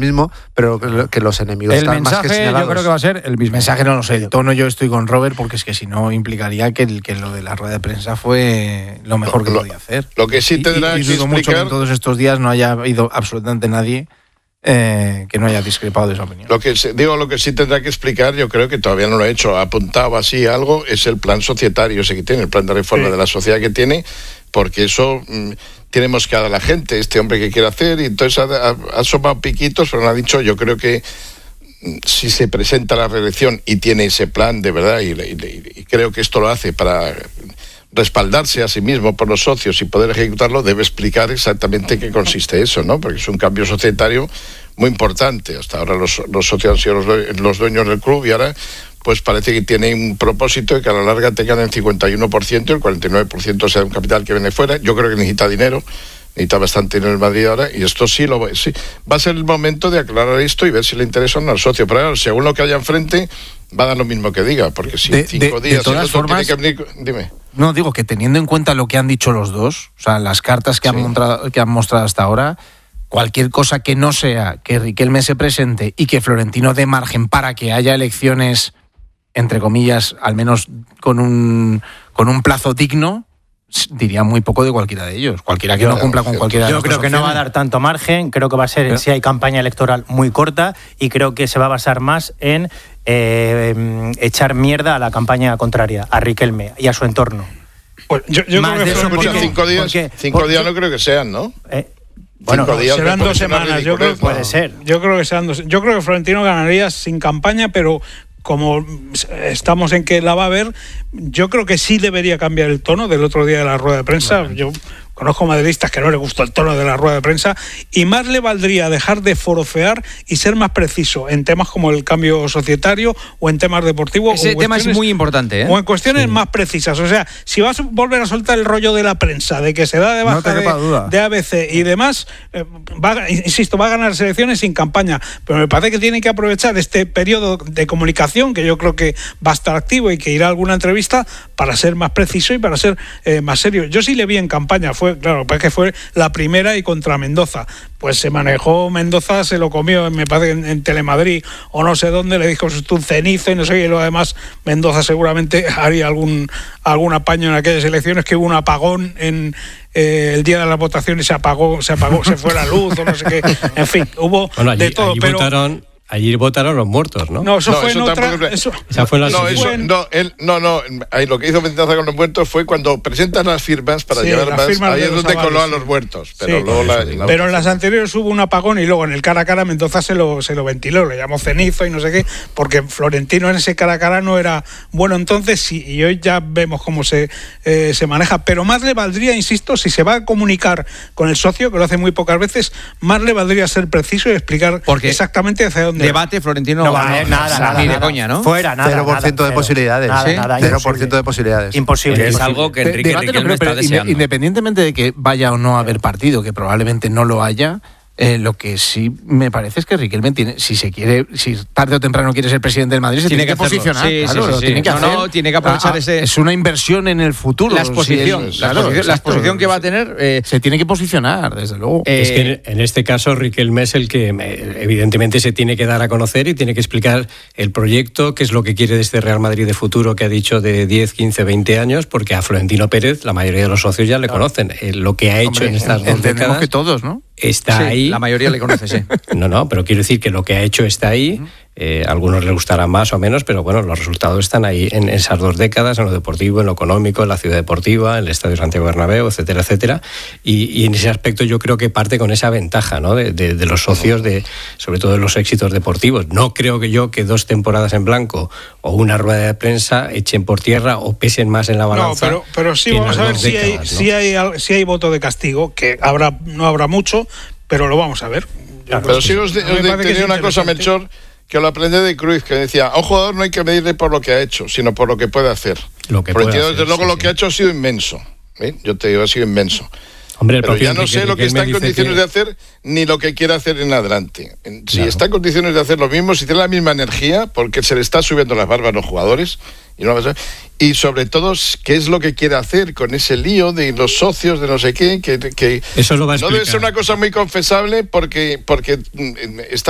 mismo, pero que los enemigos el están mensaje, más que señalados. yo creo que va a ser el mismo. Mensaje no lo sé, el tono yo estoy con Robert, porque es que si no implicaría que lo de la rueda de prensa fue lo mejor que podía hacer. Lo que sí tendrá y que dudo mucho que explicar... en todos estos días no haya habido absolutamente nadie que no haya discrepado de esa opinión. Lo que sí tendrá que explicar, yo creo que todavía no lo ha hecho, ha apuntado así algo, es el plan societario ese que tiene, el plan de reforma de la sociedad que tiene, porque eso tiene mosqueada a la gente, este hombre que quiere hacer, y entonces ha asomado piquitos, pero no ha dicho, yo creo que si se presenta la reelección y tiene ese plan de verdad, y creo que esto lo hace para respaldarse a sí mismo por los socios y poder ejecutarlo, debe explicar exactamente qué consiste eso, ¿no? Porque es un cambio societario muy importante. Hasta ahora los socios han sido los dueños del club, y ahora pues parece que tiene un propósito de que a la larga tengan el 51% y el 49% sea un capital que viene fuera. Yo creo que necesita dinero, necesita bastante dinero en Madrid ahora, y esto sí va a ser el momento de aclarar esto y ver si le interesa o no al socio. Pero claro, según lo que haya enfrente, va a dar lo mismo que diga, porque si 5 días... De todas formas, tiene que venir, dime. No, digo que teniendo en cuenta lo que han dicho los dos, o sea, las cartas que han mostrado hasta ahora, cualquier cosa que no sea que Riquelme se presente y que Florentino dé margen para que haya elecciones, entre comillas, al menos con un plazo digno, diría muy poco de cualquiera de ellos. Cualquiera que no cumpla con cualquiera de Yo las creo dos que no va a opciones. dar tanto margen, creo que va a ser, si hay campaña electoral muy corta, y creo que se va a basar más en echar mierda a la campaña contraria, a Riquelme y a su entorno. Pues yo Más creo que de eso, Florentino- porque- 5 días no creo que sean, ¿no? Bueno, 5 días serán me 2 parece una semanas. Yo creo, ridiculez, puede ser. Yo creo que serán 2. Yo creo que Florentino ganaría sin campaña, pero como estamos en que la va a haber, yo creo que sí debería cambiar el tono del otro día de la rueda de prensa. Yo conozco madridistas que no les gustó el tono de la rueda de prensa, y más le valdría dejar de forofear y ser más preciso en temas como el cambio societario o en temas deportivos. Ese tema es muy importante, ¿eh? O en cuestiones más precisas. O sea, si vas a volver a soltar el rollo de la prensa, de que se da de No te baja quepa duda. de ABC y demás, va a ganar las elecciones sin campaña. Pero me parece que tiene que aprovechar este periodo de comunicación, que yo creo que va a estar activo y que irá a alguna entrevista, para ser más preciso y para ser más serio. Yo sí le vi en campaña, claro, parece que fue la primera y contra Mendoza. Pues se manejó Mendoza, se lo comió, me parece, en Telemadrid o no sé dónde, le dijo tú un cenizo y no sé qué, y lo demás Mendoza seguramente haría algún apaño en aquellas elecciones, que hubo un apagón en el día de la votación y se apagó, se fue la luz o no sé qué, en fin, hubo de todo, pero... Allí votaron los muertos, ¿no? No, eso fue en otra... Esa fue la ahí lo que hizo Mendoza con los muertos fue cuando presentan las firmas para llevar más, ahí es donde coló a los muertos. Pero sí, luego pero en las anteriores hubo un apagón, y luego en el cara a cara Mendoza se lo ventiló, le llamó cenizo y no sé qué, porque Florentino en ese cara a cara no era bueno entonces, y hoy ya vemos cómo se maneja. Pero más le valdría, insisto, si se va a comunicar con el socio, que lo hace muy pocas veces, más le valdría ser preciso y explicar exactamente hacia dónde. Debate, Florentino, no va a haber nada, ni de coña, ¿no? Fuera, nada. 0% de posibilidades. Nada, 0% de posibilidades. Imposible. Es algo que Enrique Debate no Riquelme creo, está pero deseando. independientemente de que vaya o no a haber partido, que probablemente no lo haya, lo que sí me parece es que Riquelme tiene, si tarde o temprano quiere ser presidente del Madrid, se tiene que hacerlo. posicionar. Sí, claro, sí, lo sí. tiene que hacer. Tiene que aprovechar Es una inversión en el futuro. La exposición, la exposición que va a tener. Se tiene que posicionar, desde luego. Es que en este caso Riquelme es el que evidentemente se tiene que dar a conocer y tiene que explicar el proyecto, qué es lo que quiere de este Real Madrid de futuro que ha dicho de 10, 15, 20 años, porque a Florentino Pérez la mayoría de los socios ya le conocen. Lo que ha hecho en estas 2 décadas que todos, ¿no? Está Sí, ahí. la mayoría le conoce, sí. No, pero quiero decir que lo que ha hecho está ahí. A algunos les gustará más o menos, pero bueno, los resultados están ahí en esas 2 décadas, en lo deportivo, en lo económico, en la ciudad deportiva, en el Estadio Santiago Bernabéu, etcétera, etcétera. Y en ese aspecto yo creo que parte con esa ventaja, ¿no? de los socios, sobre todo de los éxitos deportivos. No creo que 2 temporadas en blanco o una rueda de prensa echen por tierra o pesen más en la balanza. No, pero sí, vamos a ver si hay voto de castigo, que no habrá mucho, pero lo vamos a ver. Pero sí os diría una cosa, Melchor, que lo aprendí de Cruyff, que decía, a un jugador no hay que medirle por lo que ha hecho, sino por lo que puede hacer. Desde luego lo que ha hecho ha sido inmenso. Yo te digo, ha sido inmenso. Hombre, pero ya no sé lo que está en condiciones de hacer ni lo que quiere hacer en adelante. Si está en condiciones de hacer lo mismo, si tiene la misma energía, porque se le está subiendo las barbas a los jugadores, y sobre todo, qué es lo que quiere hacer con ese lío de los socios, de no sé qué, que eso lo va a explicar. No debe ser una cosa muy confesable, porque está